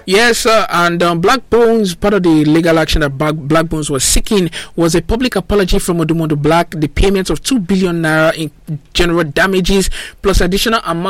Yes, sir. And Black Bones, part of the legal action that Black Bones was seeking was a public apology from Odumodu Black, the payment of 2 billion naira in general damages, plus additional amount